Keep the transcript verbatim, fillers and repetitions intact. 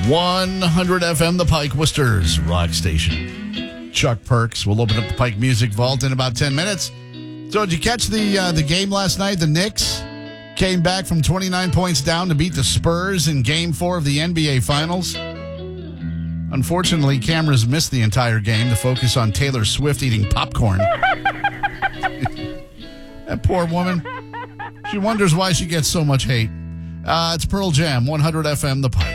one hundred F M, The Pike, Worcester's rock station. Chuck Perks will open up the Pike Music Vault in about ten minutes. So did you catch the uh, the game last night? The Knicks came back from twenty-nine points down to beat the Spurs in Game four of the N B A Finals. Unfortunately, cameras missed the entire game to focus on Taylor Swift eating popcorn. That poor woman. She wonders why she gets so much hate. Uh, it's Pearl Jam, one hundred F M, The Pike.